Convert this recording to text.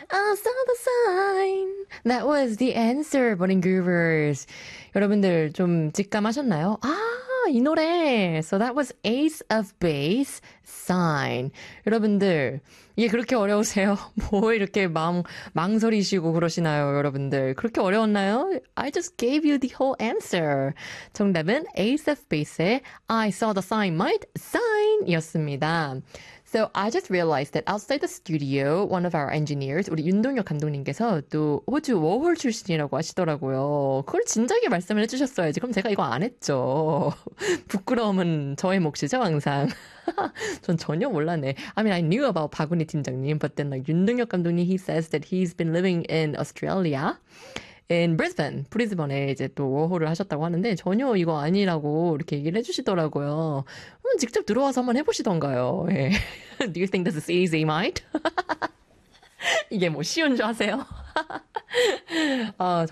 I saw the sign. That was the answer, Morning Groovers. 여러분들 좀 직감하셨나요? 이 노래. So that was Ace of Base, Sign. 여러분들, 이게 그렇게 어려우세요? 뭐 이렇게 망설이시고 그러시나요, 여러분들? 그렇게 어려웠나요? I just gave you the whole answer. 정답은 Ace of Base의 I saw the sign, might sign 이었습니다. So I just realized that outside the studio, one of our engineers, 우리 윤동혁 감독님께서 또 호주 워홀 출신이라고 하시더라고요. 그걸 진작에 말씀을 해주셨어야지. 그럼 제가 이거 안 했죠. 부끄러움은 저의 몫이죠, 항상. 전 전혀 몰랐네. I mean, I knew about 박은희 팀장님, but then like 윤동혁 감독님, he says that he's been living in Australia. in Brisbane, 브리즈번에 이제 또 워홀을 하셨다고 하는데 전혀 이거 아니라고 이렇게 얘기를 해주시더라고요. 직접 들어와서 한번 해보시던가요. 예. Do you think this is easy, mate? 이게 뭐 쉬운 줄 아세요?